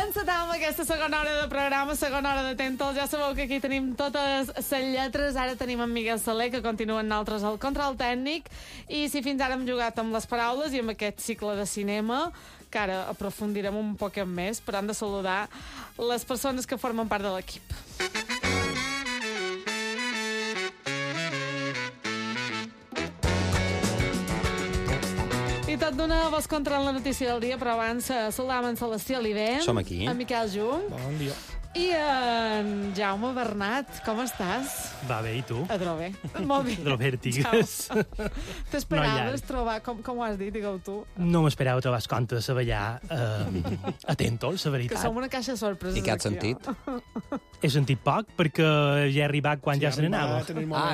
Encetam aquesta segona hora de programa, segona hora de Tentol. Ja sabeu que aquí tenim totes les lletres. Ara tenim en Miguel Saler, que continua amb nosaltres al control tècnic. I si fins ara hem jugat amb les paraules i amb aquest cicle de cinema, que ara aprofundirem un poc més, però hem de saludar les persones que formen part de l'equip. I tot d'una vos controla la notícia del dia, però abans saludàvem en Celestí Oliver. Som aquí. En Miquel Jung. Bon dia. I en Jaume Bernat. Com estàs? Va bé, i tu? A trobar. Molt bé. Trobar artigues. T'esperaves trobar, com ho has dit, digueu tu? No m'esperava trobar els contes de Savallà atento, la veritat. Que som una caixa de sorpreses. I què has sentit? He sentit poc perquè ja he arribat quan ja se n'anava.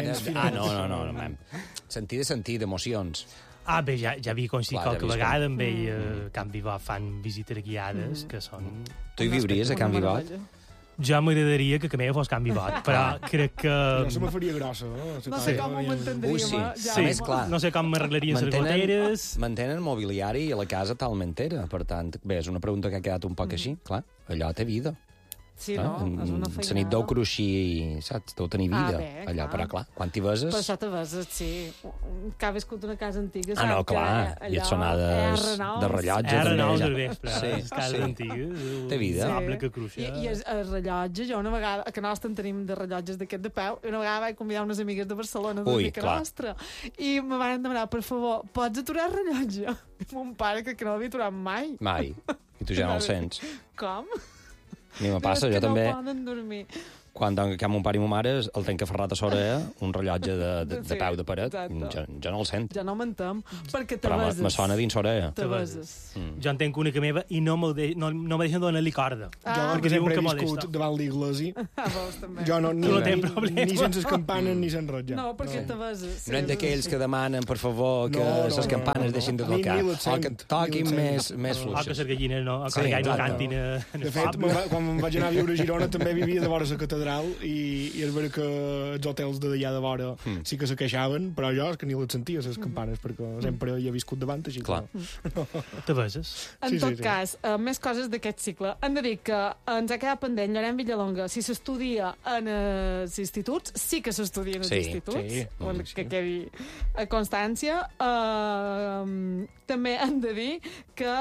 No. Sentir d'emocions. Ah, bé, ja havia coincidit Clar, qualque vegada amb ell. Can Vivot fan visites guiades, que són... Tu hi viuries a Can Vivot? Jo m'agradaria que meva fos Can Vivot, però crec que... No se me faria grossa, no? No sé com ho m'entendríem, sí. Més clar. No sé com m'arreglarien les goteres... Mantenen mobiliari i la casa talmentera, per tant, bé, és una pregunta que ha quedat un poc així, clar, allò té vida. Sí, no? És una feinada. La nit deu cruixir, saps? Deu tenir vida, allà, clar. però clar, quan t'hi beses... Per això te beses, sí. Que ha viscut una casa antiga, Ah, no, clar, i et sonades de rellotge. R9 del vespre, les cases sí. antigues. Té vida. Sable que cruixa. I el rellotge, jo una vegada, a que nostre en tenim de rellotges d'aquest de peu, una vegada vaig convidar unes amigues de Barcelona de mica nostra, i me van demanar, per favor, pots aturar el rellotge? I mon pare, que no l'havia aturat mai. Mai. I tu ja no el sents. Com? A mi me passa, jo també... No poden dormir. Quan que mon pare i mon mare el tenc aferrat a sobre un rellotge de peu de paret, jo no el sent. Ja no m'entenc, perquè te però beses. me sona dins l'orella. Te beses. Jo en tenc una que meva i no me deixen donar-li corda. Jo que sempre he viscut davant l'iglesi. Vos també. Jo no, ni sense campanes ni sense rotllar. No, perquè te beses. No hem d'aquells que demanen, per favor, que les campanes deixin de tocar. O que toquin més O que fluixes. les gallines no cantin. De fet, quan em vaig anar a viure a Girona també vivia de vora la catedral i és vera que els hotels d'allà de vora sí que se queixaven, però jo és que ni les sentia, les campanes, perquè sempre hi he viscut davant, així clar. Te beses? En tot cas, més coses d'aquest cicle. Hem de dir que ens ha quedat pendent Llorenç Villalonga, si s'estudia en els instituts, sí que s'estudia en els instituts, que quedi a constància. També hem de dir que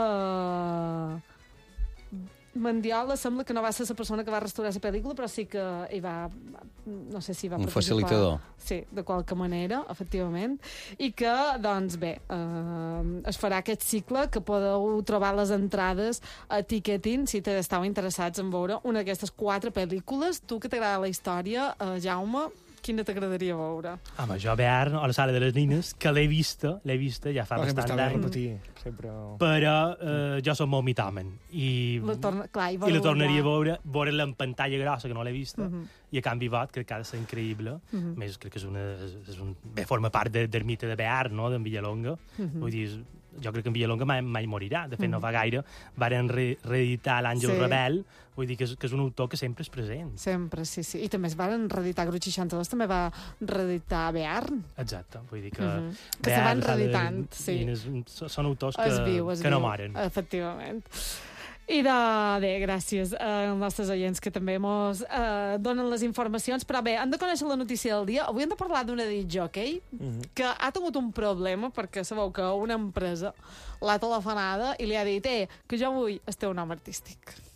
Mandiola sembla que no va ser la persona que va restaurar la pel·lícula, però sí que hi va, no sé si va un participar. facilitador. Sí, de qualque manera, efectivament. I que, doncs bé, es farà aquest cicle, que podeu trobar les entrades a Ticketing, si esteu interessats en veure una d'aquestes 4 pel·lícules. Tu, que t'agrada la història, Jaume, quina t'agradaria veure? Home, jo a Bearn, a la sala de les nines, que l'he vista ja fa bastant d'anys. Però jo soc molt mitòmen. I la tornaria a veure-la en pantalla grossa, que no l'he vista, i a Can Vivot, crec que ha de ser increïble. Més, crec que forma part del mite de Bearn, no?, d'en Villalonga. Vull dir, jo crec que en Villalonga mai morirà. De fet, no fa gaire varen reeditar l'Àngel Rebel. Vull dir que és un autor que sempre és present. Sempre, sí. I també es van reeditar, Grup 62 també va reeditar Bearn. Exacte, vull dir que... Que se van reeditant, sí. Són autors que no moren. Efectivament. I bé, gràcies als nostres oients que també ens donen les informacions. Però bé, hem de conèixer la notícia del dia. Avui hem de parlar d'una discjòquei que ha tingut un problema, perquè sabeu que una empresa l'ha telefonada i li ha dit que jo vull el teu nom artístic.